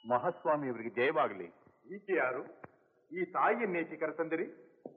ಮಹಾಸ್ವಾಮಿಯವರಿಗೆ ಜಯವಾಗಲಿ. ಈಕೆ ಯಾರು? ಈ ತಾಯಿಯನ್ನೇಕೆ ಕರೆತಂದಿರಿ?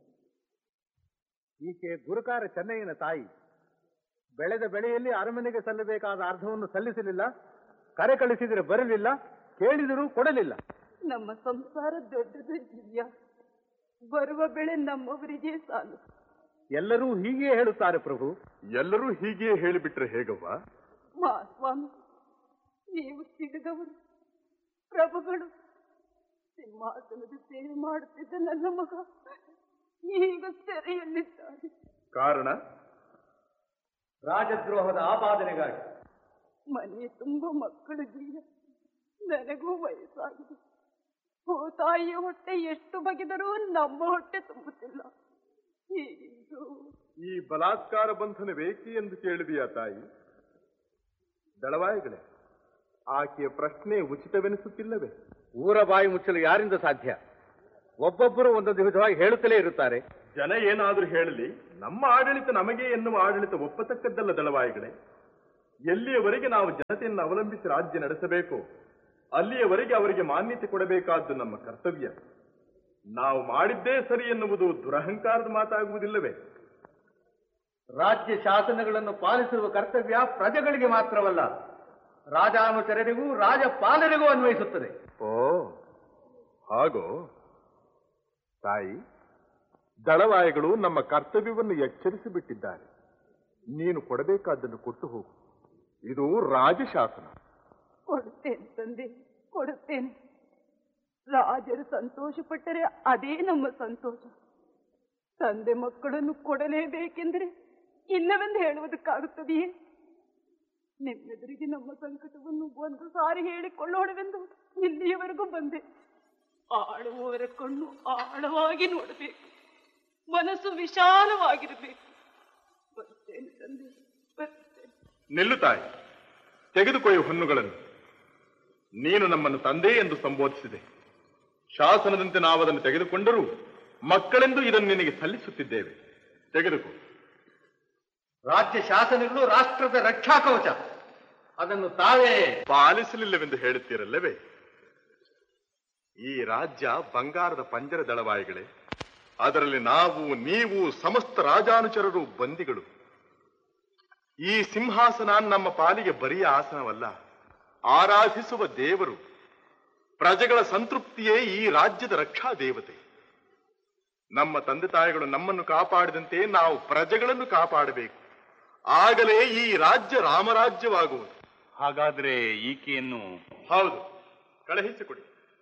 ಈಕೆ ಗುರುಕಾರ ಚೆನ್ನಯ್ಯನ ತಾಯಿ. ಬೆಳೆದ ಬೆಳೆಯಲ್ಲಿ ಅರಮನೆಗೆ ಸಲ್ಲಬೇಕಾದ ಅರ್ಧವನ್ನು ಸಲ್ಲಿಸಲಿಲ್ಲ, ಕರೆ ಕಳಿಸಿದರೆ ಬರಲಿಲ್ಲ, ಕೇಳಿದರೂ ಕೊಡಲಿಲ್ಲ. ನಮ್ಮ ಸಂಸಾರ ದೊಡ್ಡದು ದಿವ್ಯ, ಬರುವ ಬೆಳೆ ನಮ್ಮವರಿಗೆ ಸಾಲು. ಎಲ್ಲರೂ ಹೀಗೆ ಹೇಳುತ್ತಾರೆ ಪ್ರಭು. ಎಲ್ಲರೂ ಹೀಗೆ ಹೇಳಿಬಿಟ್ರೆ ಹೇಗವ್ವ? ಮಹಾಸ್ವಾಮಿ, ನೀವು ತಿಳಿದವರು. ಪ್ರಭುಗಳು ಸಿಂಹಾಸನದ ಸೇವೆ ಮಾಡುತ್ತಿದ್ದ ನನ್ನ ಮಗ ಈಗ ಸೆರೆಯಲ್ಲಿದ್ದಾರೆ. ಕಾರಣ? ರಾಜದ್ರೋಹದ ಆಪಾದನೆಗಾಗಿ. ಮನೆಯ ತುಂಬ ಮಕ್ಕಳು ಜೀವ, ನನಗೂ ವಯಸ್ಸಾಗಿದೆ. ತಾಯಿಯ ಹೊಟ್ಟೆ ಎಷ್ಟು ಬಗೆದರೂ ನಮ್ಮ ಹೊಟ್ಟೆ ತುಂಬುತ್ತಿಲ್ಲ. ಈ ಬಲಾತ್ಕಾರ ಬಂಧನವೇಕೆ ಎಂದು ಕೇಳಿದೆಯಾ ತಾಯಿ? ದಳವಾಯಿಗಳೇ, ಆಕೆಯ ಪ್ರಶ್ನೆ ಉಚಿತವೆನಿಸುತ್ತಿಲ್ಲವೇ? ಊರ ಬಾಯಿ ಮುಚ್ಚಲು ಯಾರಿಂದ ಸಾಧ್ಯ? ಒಬ್ಬೊಬ್ಬರು ಒಂದೊಂದು ವಿಧವಾಗಿ ಹೇಳುತ್ತಲೇ ಇರುತ್ತಾರೆ. ಜನ ಏನಾದರೂ ಹೇಳಲಿ, ನಮ್ಮ ಆಡಳಿತ ನಮಗೆ ಎನ್ನುವ ಆಡಳಿತ ಒಪ್ಪತಕ್ಕದ್ದಲ್ಲ ದಳವಾಯಿಗಳೇ. ಎಲ್ಲಿಯವರೆಗೆ ನಾವು ಜನತೆಯನ್ನು ಅವಲಂಬಿಸಿ ರಾಜ್ಯ ನಡೆಸಬೇಕು, ಅಲ್ಲಿಯವರೆಗೆ ಅವರಿಗೆ ಮಾನ್ಯತೆ ಕೊಡಬೇಕಾದ್ದು ನಮ್ಮ ಕರ್ತವ್ಯ. ನಾವು ಮಾಡಿದ್ದೇ ಸರಿ ಎನ್ನುವುದು ದುರಹಂಕಾರದ ಮಾತಾಗುವುದಿಲ್ಲವೇ? ರಾಜ್ಯ ಶಾಸನಗಳನ್ನು ಪಾಲಿಸುವ ಕರ್ತವ್ಯ ಪ್ರಜೆಗಳಿಗೆ ಮಾತ್ರವಲ್ಲ, ರಾಜಾನುಚರರಿಗೂ ರಾಜಪಾಲರಿಗೂ ಅನ್ವಯಿಸುತ್ತದೆ. ಓ ಹಾಗೋ ತಾಯಿ, ದಳವಾಯಿಗಳು ನಮ್ಮ ಕರ್ತವ್ಯವನ್ನು ಎಚ್ಚರಿಸಿ ಬಿಟ್ಟಿದ್ದಾರೆ. ನೀನು ಕೊಡಬೇಕಾದ್ದನ್ನು ಕೊಟ್ಟು ಹೋಗು. ಇದು ರಾಜಶಾಸನ. ಕೊಡುತ್ತೇನೆ ತಂದೆ, ಕೊಡುತ್ತೇನೆ. ರಾಜರು ಸಂತೋಷಪಟ್ಟರೆ ಅದೇ ನಮ್ಮ ಸಂತೋಷ. ತಂದೆ ಮಕ್ಕಳನ್ನು ಕೊಡಲೇಬೇಕೆಂದರೆ ಇಲ್ಲವೆಂದು ಹೇಳುವುದಕ್ಕಾಗುತ್ತದೆಯೇ? ನಿಮ್ಮೆದುರಿಗೆ ನಮ್ಮ ಸಂಕಟವನ್ನು ಒಂದು ಸಾರಿ ಹೇಳಿಕೊಳ್ಳೋಣವೆಂದು ಇಲ್ಲಿಯವರೆಗೂ ಬಂದೆ. ಆಳುವವರ ಕಣ್ಣು ಆಳವಾಗಿ ನೋಡಬೇಕು, ಮನಸ್ಸು ವಿಶಾಲವಾಗಿರಬೇಕು. ಬರ್ತೇನೆ ತಂದೆ, ಬರ್ತೇನೆ. ನಿಲ್ಲು ತಾಯಿ, ತೆಗೆದುಕೊಯ್ಯು ಹೊನ್ನುಗಳನ್ನು. ನೀನು ನಮ್ಮನ್ನು ತಂದೆ ಎಂದು ಸಂಬೋಧಿಸಿದೆ. ಶಾಸನದಂತೆ ನಾವದನ್ನು ತೆಗೆದುಕೊಂಡರೂ ಮಕ್ಕಳೆಂದು ಇದನ್ನು ನಿನಗೆ ಸಲ್ಲಿಸುತ್ತಿದ್ದೇವೆ. ತೆಗೆದುಕೋ. ರಾಜ್ಯ ಶಾಸನಗಳು ರಾಷ್ಟ್ರದ ರಕ್ಷಾ ಕವಚ, ಅದನ್ನು ತಾವೇ ಪಾಲಿಸಲಿಲ್ಲವೆಂದು ಹೇಳುತ್ತೀರಲ್ಲವೇ? ಈ ರಾಜ್ಯ ಬಂಗಾರದ ಪಂಜರ ದಳವಾಯಿಗಳೇ. ಅದರಲ್ಲಿ ನಾವು, ನೀವು, ಸಮಸ್ತ ರಾಜಾನುಚರರು ಬಂದಿಗಳು. ಈ ಸಿಂಹಾಸನ ನಮ್ಮ ಪಾಲಿಗೆ ಬರಿಯ ಆಸನವಲ್ಲ, ಆರಾಧಿಸುವ ದೇವರು. ಪ್ರಜೆಗಳ ಸಂತೃಪ್ತಿಯೇ ಈ ರಾಜ್ಯದ ರಕ್ಷಾ ದೇವತೆ. ನಮ್ಮ ತಂದೆ ತಾಯಿಗಳು ನಮ್ಮನ್ನು ಕಾಪಾಡಿದಂತೆ ನಾವು ಪ್ರಜೆಗಳನ್ನು ಕಾಪಾಡಬೇಕು. ಆಗಲೇ ಈ ರಾಜ್ಯ ರಾಮರಾಜ್ಯವಾಗುವುದು. ಹಾಗಾದ್ರೆ ಈಕೆಯನ್ನು? ಹೌದು, ಕಳುಹಿಸಿಕೊಡಿ.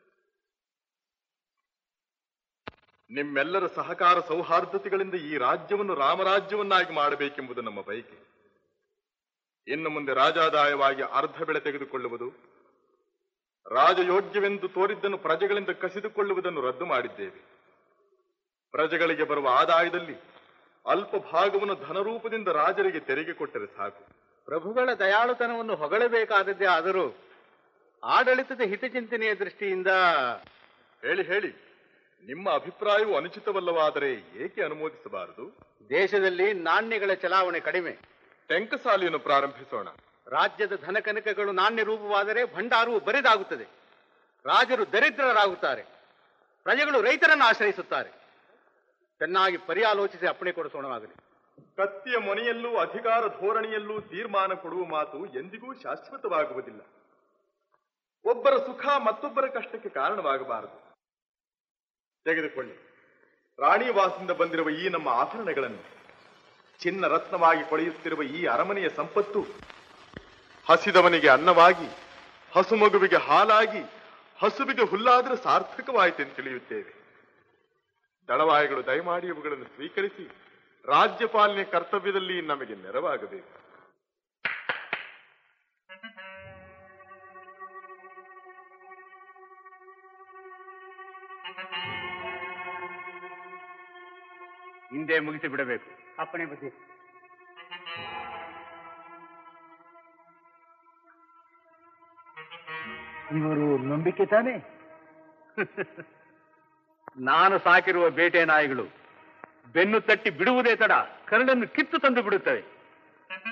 ನಿಮ್ಮೆಲ್ಲರ ಸಹಕಾರ ಸೌಹಾರ್ದತೆಗಳಿಂದ ಈ ರಾಜ್ಯವನ್ನು ರಾಮರಾಜ್ಯವನ್ನಾಗಿ ಮಾಡಬೇಕೆಂಬುದು ನಮ್ಮ ಬಯಕೆ. ಇನ್ನು ಮುಂದೆ ರಾಜಾದಾಯವಾಗಿ ಅರ್ಧ ಬೆಳೆ ತೆಗೆದುಕೊಳ್ಳುವುದು, ರಾಜಯೋಗ್ಯವೆಂದು ತೋರಿದ್ದನ್ನು ಪ್ರಜೆಗಳಿಂದ ಕಸಿದುಕೊಳ್ಳುವುದನ್ನು ರದ್ದು ಮಾಡಿದ್ದೇವೆ. ಪ್ರಜೆಗಳಿಗೆ ಬರುವ ಆದಾಯದಲ್ಲಿ ಅಲ್ಪ ಭಾಗವನ್ನು ಧನರೂಪದಿಂದ ರಾಜರಿಗೆ ತೆರಿಗೆ ಕೊಟ್ಟರೆ ಸಾಕು. ಪ್ರಭುಗಳ ದಯಾಳುತನವನ್ನು ಹೊಗಳಬೇಕಾದದ್ದೇ ಆದರೂ ಆಡಳಿತದ ಹಿತಚಿಂತನೆಯ ದೃಷ್ಟಿಯಿಂದ ಹೇಳಿ, ನಿಮ್ಮ ಅಭಿಪ್ರಾಯವು ಅನುಚಿತವಲ್ಲವಾದರೆ ಏಕೆ ಅನುಮೋದಿಸಬಾರದು? ದೇಶದಲ್ಲಿ ನಾಣ್ಯಗಳ ಚಲಾವಣೆ ಕಡಿಮೆ. ಟೆಂಕಸಾಲಿಯನ್ನು ಪ್ರಾರಂಭಿಸೋಣ. ರಾಜ್ಯದ ಧನಕನಕಗಳು ನಾಣ್ಯ ರೂಪವಾದರೆ ಭಂಡಾರವು ಬರಿದಾಗುತ್ತದೆ. ರಾಜರು ದರಿದ್ರರಾಗುತ್ತಾರೆ, ಪ್ರಜೆಗಳು ರೈತರನ್ನು ಆಶ್ರಯಿಸುತ್ತಾರೆ. ಚೆನ್ನಾಗಿ ಪರ್ಯಾಲೋಚಿಸಿ ಅಪ್ಪಣೆ ಕೊಡಿಸೋಣವಾಗಲಿ. ಕತ್ತಿಯ ಮೊನೆಯಲ್ಲೂ ಅಧಿಕಾರ ಧೋರಣೆಯಲ್ಲೂ ತೀರ್ಮಾನ ಕೊಡುವ ಮಾತು ಎಂದಿಗೂ ಶಾಶ್ವತವಾಗುವುದಿಲ್ಲ. ಒಬ್ಬರ ಸುಖ ಮತ್ತೊಬ್ಬರ ಕಷ್ಟಕ್ಕೆ ಕಾರಣವಾಗಬಾರದು. ತೆಗೆದುಕೊಳ್ಳಿ. ರಾಣಿವಾಸದಿಂದ ಬಂದಿರುವ ಈ ನಮ್ಮ ಆಭರಣಗಳನ್ನು, ಚಿನ್ನ ರತ್ನವಾಗಿ ಕೊಳೆಯುತ್ತಿರುವ ಈ ಅರಮನೆಯ ಸಂಪತ್ತು ಹಸಿದವನಿಗೆ ಅನ್ನವಾಗಿ, ಹಸುಮಗುವಿಗೆ ಹಾಲಾಗಿ, ಹಸುವಿಗೆ ಹುಲ್ಲಾದರೂ ಸಾರ್ಥಕವಾಯಿತೆಂದು ತಿಳಿಯುತ್ತೇವೆ. ದಳವಾಯಿಗಳು ದಯಮಾಡಿ ಇವುಗಳನ್ನು ಸ್ವೀಕರಿಸಿ ರಾಜ್ಯಪಾಲನೆ ಕರ್ತವ್ಯದಲ್ಲಿ ನಮಗೆ ನೆರವಾಗಬೇಕು. ಹಿಂದೆ ಮುಗಿಸಿ ಬಿಡಬೇಕು. ಅಪ್ಪಣೆ ಬುದ್ಧಿ. ಇವರು ನಂಬಿಕೆ ತಾನೆ? ನಾನು ಸಾಕಿರುವ ಬೇಟೆ ನಾಯಿಗಳು ಬೆನ್ನು ತಟ್ಟಿ ಬಿಡುವುದೇ ತಡ ಕರಳನ್ನು ಕಿತ್ತು ತಂದು ಬಿಡುತ್ತವೆ.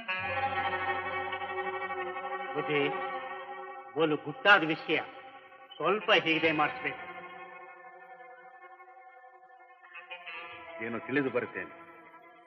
ಬುದ್ಧಿ, ಬೋಲು ಗುಟ್ಟಾದ ವಿಷಯ. ಸ್ವಲ್ಪ ಹೀಗೆ ಮಾಡಿಸ್ಬೇಕು. ಏನೋ ತಿಳಿದು ಬರುತ್ತೇನೆ.